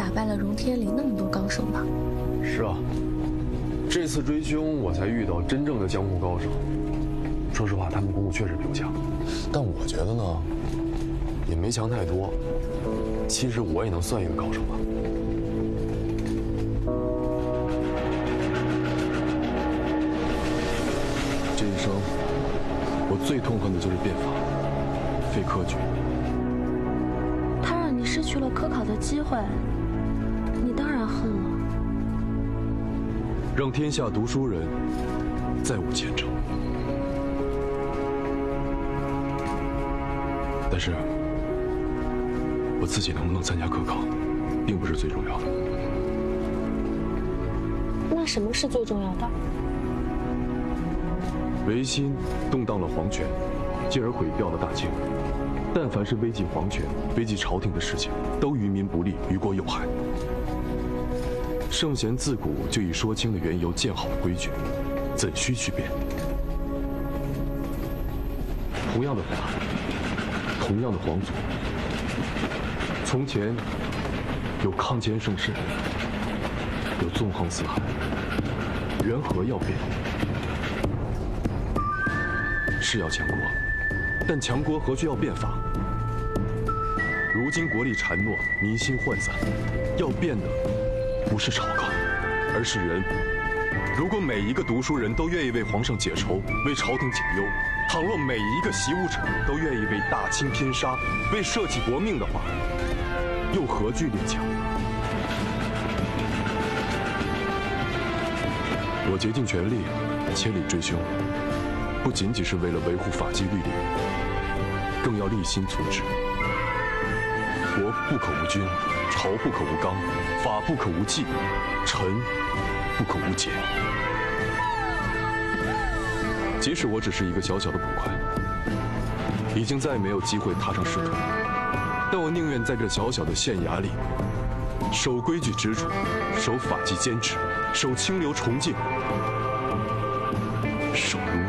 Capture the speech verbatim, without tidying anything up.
打败了荣天里那么多高手呢。 是啊，这次追凶我才遇到真正的江湖高手。说实话，他们功夫确实比我强，但我觉得呢，也没强太多。其实我也能算一个高手吧。这一生，我最痛恨的就是变法，废科举。 他让你失去了科考的机会，你当然恨了。 让天下读书人再无前程。但是，我自己能不能参加科考，并不是最重要的。 那什么是最重要的？ 维新动荡了皇权，进而毁掉了大清。但凡是危及皇权、危及朝廷的事情，都于民不利，于国有害。圣贤自古就已说清了缘由，建好了规矩，怎需去变？同样的法，同样的皇族，从前有抗坚盛世，有纵横四海，缘何要变？是要强国，但强国何须要变法？如今国力孱弱，民心涣散，要变的不是朝纲，而是人。如果每一个读书人都愿意为皇上解愁，为朝廷解忧，倘若每一个习武者都愿意为大清拼杀，为社稷搏命的话，又何惧列强？我竭尽全力，千里追凶，不仅仅是为了维护法纪律例，更要立心促之。国不可无君，朝不可无纲，法不可无纪，臣不可无节。即使我只是一个小小的捕快，已经再没有机会踏上仕途，但我宁愿在这小小的县衙里，守规矩执着，守法纪坚持，守清流崇敬，守如